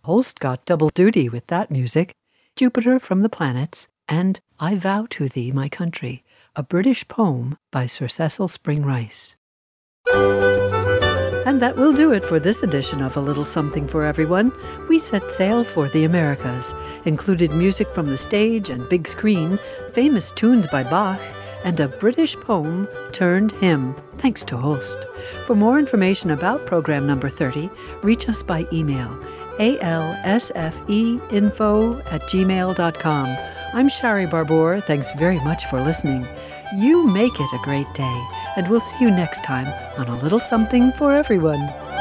Holst got double duty with that music. Jupiter from the Planets, and I Vow to Thee, My Country, a British poem by Sir Cecil Spring Rice. And that will do it for this edition of A Little Something for Everyone. We set sail for the Americas, included music from the stage and big screen, famous tunes by Bach, and a British poem turned hymn, thanks to Holst. For more information about program number 30, reach us by email, alsfeinfo@gmail.com. I'm Shari Barbour. Thanks very much for listening. You make it a great day, and we'll see you next time on A Little Something for Everyone.